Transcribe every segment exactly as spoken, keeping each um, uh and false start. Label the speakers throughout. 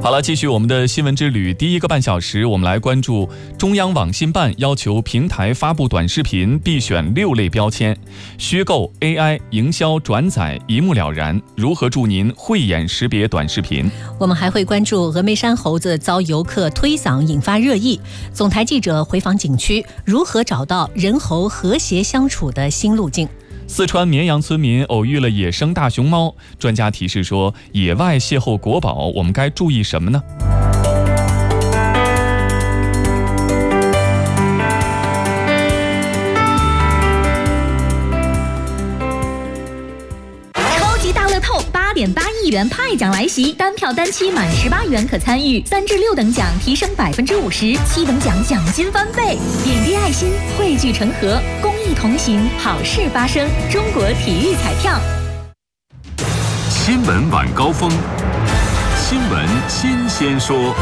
Speaker 1: 好了，继续我们的新闻之旅。第一个半小时，我们来关注中央网信办要求平台发布短视频必选六类标签，虚构、A I、营销、转载一目了然，如何助您慧眼识别短视频？
Speaker 2: 我们还会关注峨眉山猴子遭游客推搡引发热议，总台记者回访景区，如何找到人猴和谐相处的新路径？
Speaker 1: 四川绵阳村民偶遇了野生大熊猫，专家提示说，野外邂逅国宝，我们该注意什么呢？
Speaker 3: 超级大乐透八点八亿元派奖来袭，单票单期满十八元可参与，三至六等奖提升百分之五十，七等奖奖金翻倍，点滴爱心，汇聚成河，公益同行，好事发生。中国体育彩票。
Speaker 4: 新闻晚高峰，新闻新鲜说。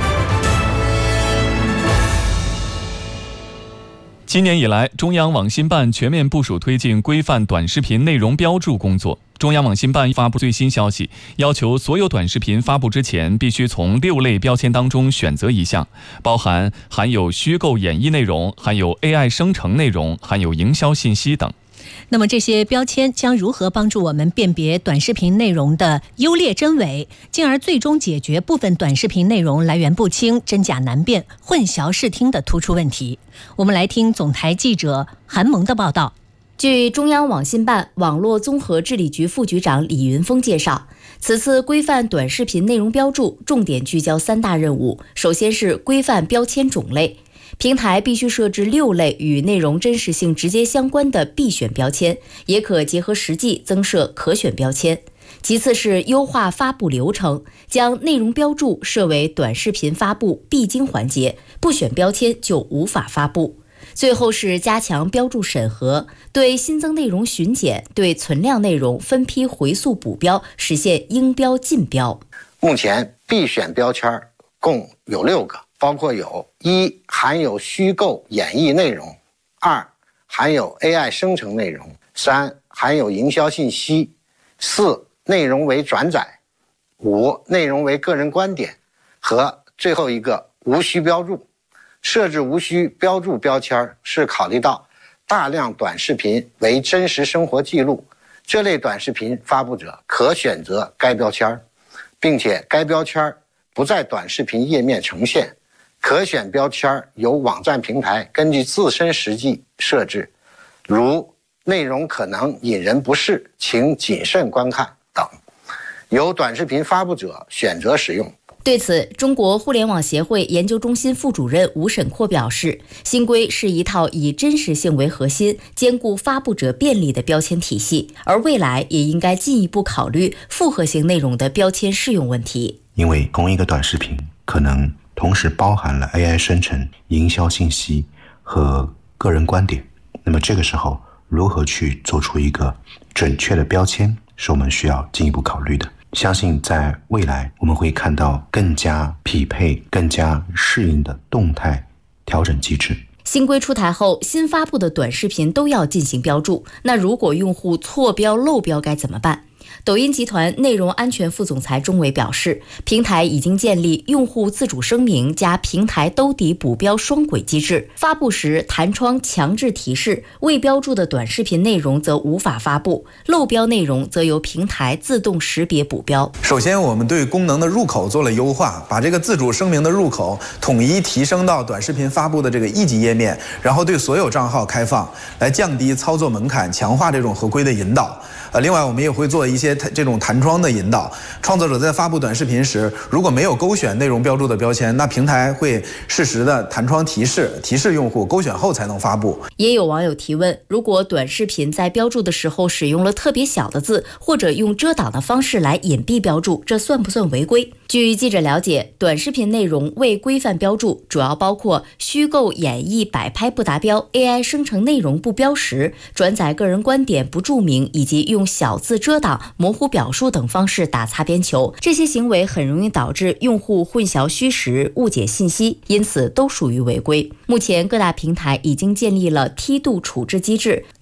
Speaker 1: 今年以来，中央网信办全面部署推进规范短视频内容标注工作。中央网信办发布最新消息，要求所有短视频发布之前，必须从六类标签当中选择一项，包含含有虚构演绎内容、含有 A I 生成内容、含有营销信息等。
Speaker 2: 那么这些标签将如何帮助我们辨别短视频内容的优劣真伪，进而最终解决部分短视频内容来源不清、真假难辨、混淆视听的突出问题？我们来听总台记者韩萌的报道。
Speaker 5: 据中央网信办网络综合治理局副局长李云峰介绍，此次规范短视频内容标注重点聚焦三大任务。首先是规范标签种类，平台必须设置六类与内容真实性直接相关的必选标签，也可结合实际增设可选标签。其次是优化发布流程，将内容标注设为短视频发布必经环节，不选标签就无法发布。最后是加强标注审核，对新增内容巡检，对存量内容分批回溯补标，实现应标尽标。
Speaker 6: 目前必选标签共有六个，包括有一含有虚构演绎内容，二含有 A I 生成内容，三含有营销信息，四内容为转载，五内容为个人观点，和最后一个无需标注。设置无需标注标签是考虑到大量短视频为真实生活记录，这类短视频发布者可选择该标签，并且该标签不在短视频页面呈现，可选标签由网站平台根据自身实际设置，如内容可能引人不适，请谨慎观看等，由短视频发布者选择使用。
Speaker 5: 对此，中国互联网协会研究中心副主任吴沈阔表示，新规是一套以真实性为核心、兼顾发布者便利的标签体系，而未来也应该进一步考虑复合型内容的标签适用问题。
Speaker 7: 因为同一个短视频可能同时包含了 A I 生成、营销信息和个人观点，那么这个时候如何去做出一个准确的标签，是我们需要进一步考虑的。相信在未来我们会看到更加匹配、更加适应的动态调整机制。
Speaker 5: 新规出台后，新发布的短视频都要进行标注，那如果用户错标漏标该怎么办？抖音集团内容安全副总裁钟伟表示，平台已经建立用户自主声明加平台兜底补标双轨机制，发布时弹窗强制提示，未标注的短视频内容则无法发布，漏标内容则由平台自动识别补标。
Speaker 8: 首先，我们对功能的入口做了优化，把这个自主声明的入口统一提升到短视频发布的这个一级页面，然后对所有账号开放，来降低操作门槛，强化这种合规的引导。呃，另外我们也会做一些这种弹窗的引导，创作者在发布短视频时，如果没有勾选内容标注的标签，那平台会适时的弹窗提示，提示用户勾选后才能发布。
Speaker 5: 也有网友提问，如果短视频在标注的时候使用了特别小的字，或者用遮挡的方式来隐蔽标注，这算不算违规？据记者了解，短视频内容未规范标注主要包括虚构演绎摆拍不达标、A I 生成内容不标识、转载个人观点不注明，以及用小字遮挡、模糊表述等方式打擦边球。这些行为很容易导致用户混淆虚实、误解信息，因此都属于违规。目前各大平台已经建立了梯度处置机制，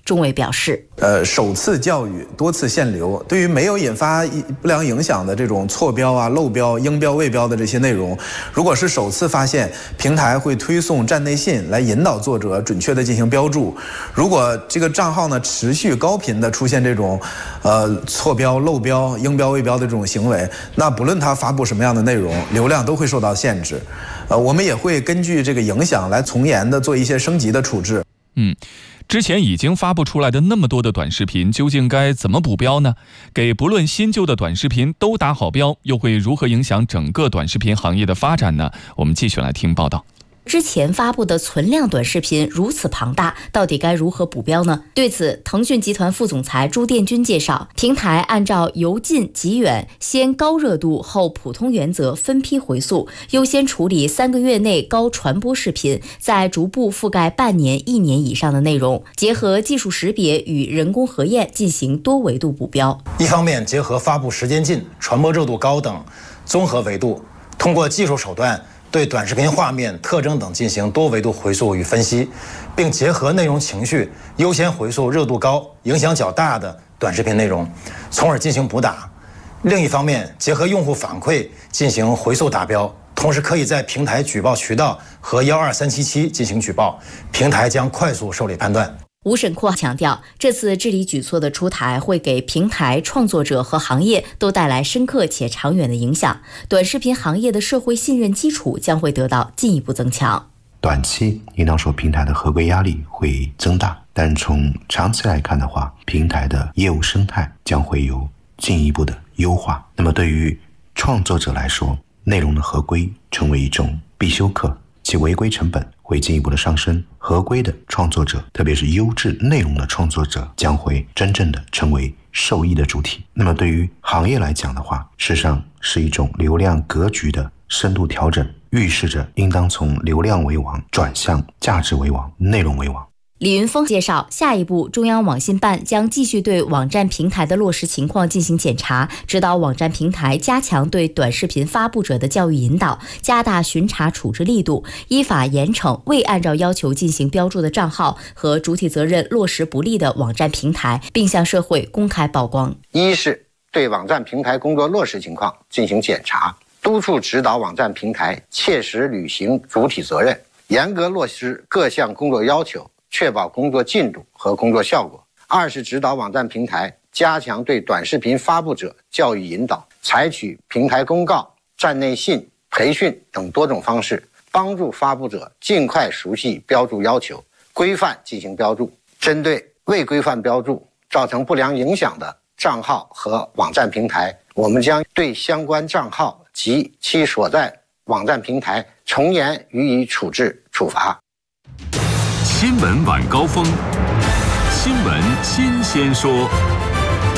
Speaker 5: 钟伟表示，
Speaker 8: 呃，首次教育，多次限流，对于没有引发不良影响的这种错标啊、漏标、应标未标的这些内容，如果是首次发现，平台会推送站内信来引导作者准确的进行标注。如果这个账号呢持续高频的出现这种呃错标、漏标、应标未标的这种行为，那不论他发布什么样的内容，流量都会受到限制。呃，我们也会根据这个影响来从严的做一些升级的处置。
Speaker 1: 嗯。之前已经发布出来的那么多的短视频，究竟该怎么补标呢？给不论新旧的短视频都打好标，又会如何影响整个短视频行业的发展呢？我们继续来听报道。
Speaker 5: 之前发布的存量短视频如此庞大，到底该如何补标呢？对此，腾讯集团副总裁朱殿军介绍，平台按照由近及远、先高热度后普通原则分批回溯，优先处理三个月内高传播视频，再逐步覆盖半年、一年以上的内容，结合技术识别与人工核验进行多维度补标。
Speaker 9: 一方面结合发布时间近、传播热度高等综合维度，通过技术手段对短视频画面、特征等进行多维度回溯与分析，并结合内容情绪，优先回溯热度高、影响较大的短视频内容，从而进行补打。另一方面，结合用户反馈进行回溯达标，同时可以在平台举报渠道和一二三七七进行举报，平台将快速受理判断。
Speaker 5: 吴审库强调，这次治理举措的出台会给平台创作者和行业都带来深刻且长远的影响，短视频行业的社会信任基础将会得到进一步增强。
Speaker 7: 短期应当说平台的合规压力会增大，但从长期来看的话，平台的业务生态将会有进一步的优化。那么对于创作者来说，内容的合规成为一种必修课，其违规成本会进一步的上升，合规的创作者，特别是优质内容的创作者，将会真正的成为受益的主体。那么对于行业来讲的话，事实上是一种流量格局的深度调整，预示着应当从流量为王转向价值为王、内容为王。
Speaker 5: 李云峰介绍，下一步中央网信办将继续对网站平台的落实情况进行检查，指导网站平台加强对短视频发布者的教育引导，加大巡查处置力度，依法严惩未按照要求进行标注的账号和主体责任落实不力的网站平台，并向社会公开曝光。
Speaker 6: 一是对网站平台工作落实情况进行检查，督促指导网站平台切实履行主体责任，严格落实各项工作要求，确保工作进度和工作效果。二是指导网站平台加强对短视频发布者教育引导，采取平台公告、站内信、培训等多种方式，帮助发布者尽快熟悉标注要求，规范进行标注。针对未规范标注造成不良影响的账号和网站平台，我们将对相关账号及其所在网站平台从严予以处置处罚。
Speaker 4: 新闻晚高峰，新闻新鲜说。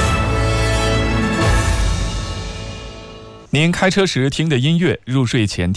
Speaker 1: 您开车时听的音乐，入睡前